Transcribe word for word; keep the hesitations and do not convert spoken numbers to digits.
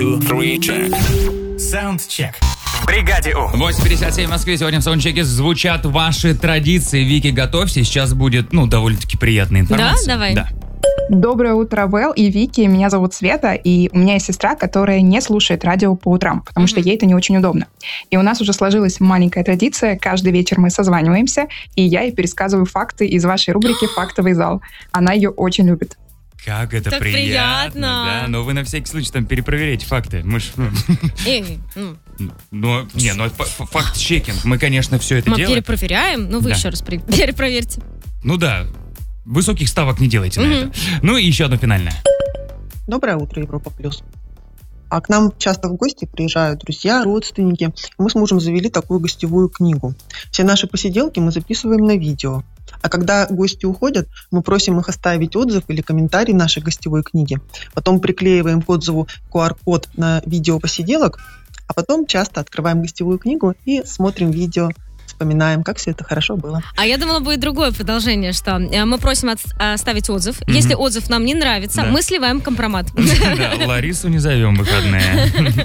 two, three, check. Саундчек. В бригаде У. восемь пятьдесят семь в Москве. Сегодня в саундчеке звучат ваши традиции. Вики, готовься. Сейчас будет, ну, довольно-таки приятная информация. Да? Давай. Да. Доброе утро, Вэл и Вики. Меня зовут Света, и у меня есть сестра, которая не слушает радио по утрам, потому mm-hmm. что ей это не очень удобно. И у нас уже сложилась маленькая традиция. Каждый вечер мы созваниваемся, и я ей пересказываю факты из вашей рубрики «Фактовый зал». Она ее очень любит. Как это Так приятно, приятно. да? Но вы на всякий случай там перепроверяйте факты. Мы ж... Эй, ну, Но, не, ну, факт-чекинг. Мы, конечно, все это мы делаем. перепроверяем, но вы Да. еще раз при- перепроверьте. Ну да, высоких ставок не делайте на Мгм. это. Ну и еще одно финальное. Доброе утро, Европа Плюс. А к нам часто в гости приезжают друзья, родственники. Мы с мужем завели такую гостевую книгу. Все наши посиделки мы записываем на видео. А когда гости уходят, мы просим их оставить отзыв или комментарий нашей гостевой книги. Потом приклеиваем к отзыву ку ар-код на видео посиделок, а потом часто открываем гостевую книгу и смотрим видео, вспоминаем, как все это хорошо было. А я думала, будет другое продолжение, что э, мы просим от- оставить отзыв. Мгм. Если отзыв нам не нравится, Да. мы сливаем компромат. Да, Ларису не зовем в выходные.